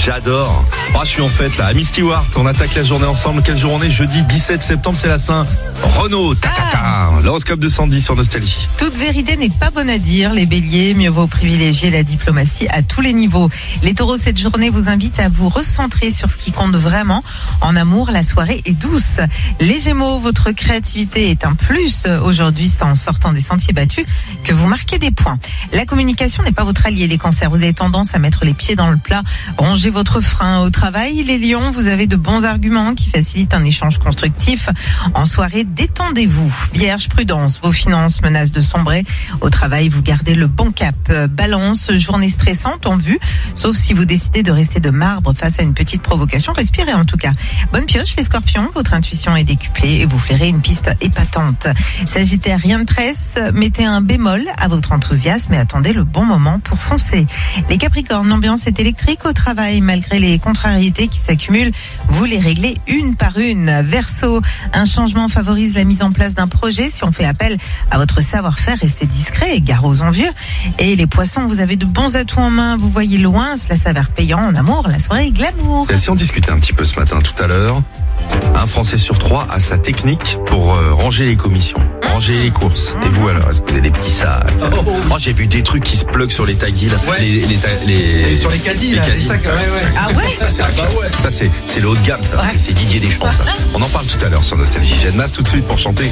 J'adore. Oh, je suis en fête là. Amy Stewart, on attaque la journée ensemble. Quelle journée? Jeudi 17 septembre, c'est la Saint. Renaud, l'horoscope de Sandy sur Nostalgie. Toute vérité n'est pas bonne à dire, les béliers, mieux vaut privilégier la diplomatie à tous les niveaux. Les taureaux, cette journée vous invite à vous recentrer sur ce qui compte vraiment. En amour, la soirée est douce. Les gémeaux, votre créativité est un plus. Aujourd'hui, c'est en sortant des sentiers battus que vous marquez des points. La communication n'est pas votre allié, les cancers. Vous avez tendance à mettre les pieds dans le plat. Rongez votre frein au travail. Les lions, vous avez de bons arguments qui facilitent un échange constructif. En soirée, détendez-vous. Vierge, prudence. Vos finances menacent de sombrer. Au travail, vous gardez le bon cap. Balance, journée stressante en vue. Sauf si vous décidez de rester de marbre face à une petite provocation. Respirez en tout cas. Bonne pioche, les scorpions. Votre intuition est décuplée et vous flairez une piste épatante. Sagittaire, rien de presse. Mettez un bémol à votre enthousiasme et attendez le bon moment pour foncer. Les capricornes, l'ambiance est électrique au travail. Malgré les contrariétés qui s'accumulent, vous les réglez une par une. Verseau, un changement favorise la mise en place d'un projet. Si on fait appel à votre savoir-faire, restez discret et gare aux envieux. Et les poissons, vous avez de bons atouts en main. Vous voyez loin, cela s'avère payant en amour. La soirée est glamour. Et si on discutait un petit peu ce matin, tout à l'heure, un Français sur 3 a sa technique pour ranger les commissions, ranger les courses. Et vous alors, est-ce que vous avez des petits sacs? Oh, j'ai vu des trucs qui se pluguent sur les taguis là. Ouais. Et sur les caddies, là, les sacs, ouais. Ah ouais? Ça c'est le haut de gamme, ça. Ouais. C'est Didier Deschamps, ça. On en parle tout à l'heure sur Nostalgie. Jeanne Masse tout de suite pour chanter.